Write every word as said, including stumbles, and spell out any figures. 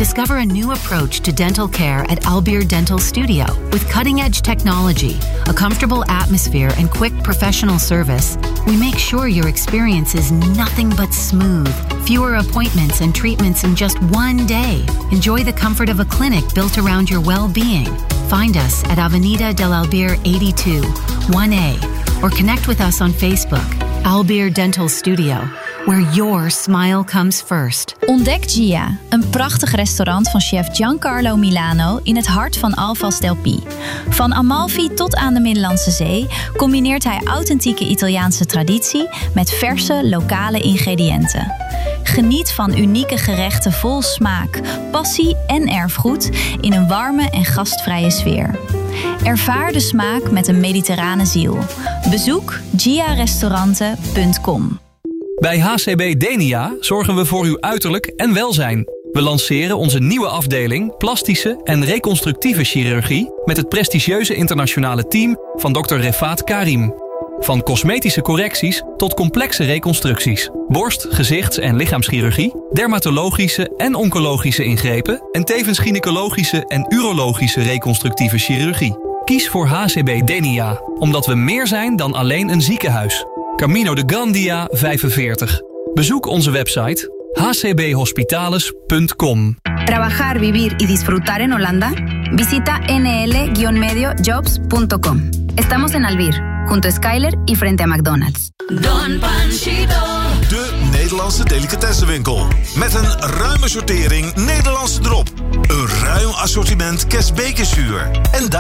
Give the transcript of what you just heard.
Discover a new approach to dental care at Albeer Dental Studio. With cutting-edge technology, a comfortable atmosphere, and quick professional service, we make sure your experience is nothing but smooth. Fewer appointments and treatments in just one day. Enjoy the comfort of a clinic built around your well-being. Find us at Avenida del Albeer eighty-two, one A, or connect with us on Facebook. Albeer Dental Studio, where your smile comes first. Ontdek Gia, een prachtig restaurant van chef Giancarlo Milano in het hart van Alvas del Pi. Van Amalfi tot aan de Middellandse Zee combineert hij authentieke Italiaanse traditie met verse lokale ingrediënten. Geniet van unieke gerechten vol smaak, passie en erfgoed in een warme en gastvrije sfeer. Ervaar de smaak met een mediterrane ziel. Bezoek gia restauranten punt com. Bij H C B Denia zorgen we voor uw uiterlijk en welzijn. We lanceren onze nieuwe afdeling plastische en reconstructieve chirurgie met het prestigieuze internationale team van dokter Refaat Karim. Van cosmetische correcties tot complexe reconstructies. Borst-, gezichts- en lichaamschirurgie, dermatologische en oncologische ingrepen en tevens gynaecologische en urologische reconstructieve chirurgie. Kies voor H C B Denia, omdat we meer zijn dan alleen een ziekenhuis. Camino de Gandia vijfenveertig. Bezoek onze website h c b hospitales punt com. Trabajar, vivir y disfrutar en Holanda? Visita n l medio jobs punto com. Estamos en Albeer, junto a Skyler y frente a McDonald's. Don Panchito. De Nederlandse delicatessenwinkel. Met een ruime sortering Nederlandse drop. Een ruim assortiment kerstbekerzuur. En daar